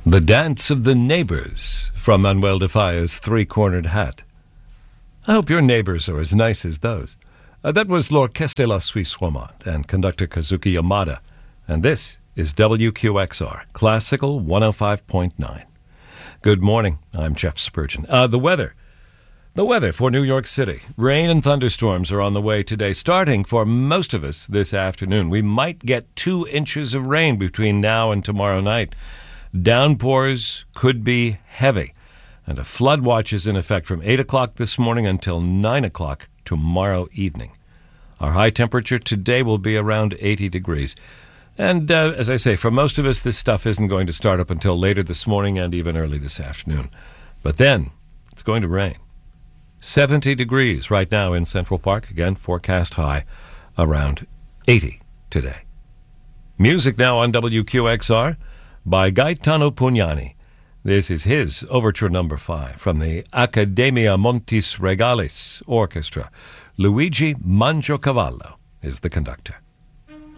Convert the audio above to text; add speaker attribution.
Speaker 1: The Dance of the Neighbors from Manuel de Falla's Three-Cornered Hat. I hope your neighbors are as nice as those. That was L'Orchestre de la Suisse Romande and conductor Kazuki Yamada. And this is WQXR, Classical 105.9. Good morning. I'm Jeff Spurgeon. The weather for New York City. Rain and thunderstorms are on the way today, starting for most of us this afternoon. We might get 2 inches of rain between now and tomorrow night. Downpours could be heavy, and a flood watch is in effect from 8 o'clock this morning until 9 o'clock tomorrow evening. Our high temperature today will be around 80 degrees. And as I say, for most of us, this stuff isn't going to start up until later this morning and even early this afternoon. But then it's going to rain. 70 degrees right now in Central Park. Again, forecast high around 80 today. Music now on WQXR by Gaetano Pugnani. This is his Overture No. 5 from the Accademia Montis Regalis Orchestra. Luigi Mangiacavallo is the conductor.